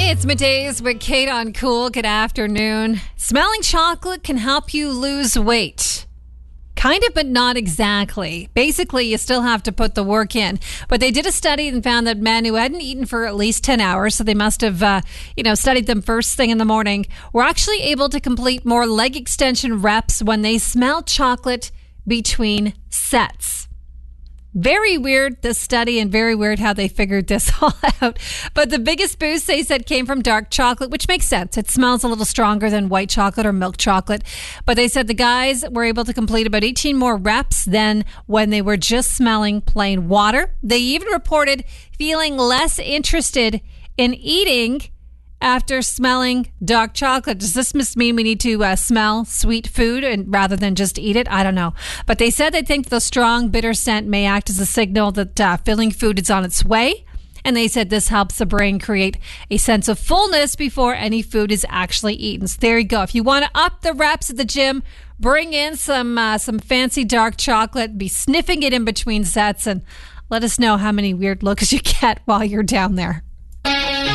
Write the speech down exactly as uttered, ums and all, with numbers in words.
Hey, it's Middays with Kate on Cool. Good afternoon. Smelling chocolate can help you lose weight. Kind of, but not exactly. Basically, you still have to put the work in. But they did a study and found that men who hadn't eaten for at least ten hours, so they must have, uh, you know, studied them first thing in the morning, were actually able to complete more leg extension reps when they smelled chocolate between sets. Very weird, this study, and very weird how they figured this all out. But the biggest boost, they said, came from dark chocolate, which makes sense. It smells a little stronger than white chocolate or milk chocolate. But they said the guys were able to complete about eighteen more reps than when they were just smelling plain water. They even reported feeling less interested in eating after smelling dark chocolate. Does this must mean we need to uh, smell sweet food and rather than just eat it? I don't know. But they said they think the strong bitter scent may act as a signal that uh, filling food is on its way. And they said this helps the brain create a sense of fullness before any food is actually eaten. So there you go. If you want to up the reps at the gym, bring in some uh, some fancy dark chocolate, be sniffing it in between sets, and let us know how many weird looks you get while you're down there.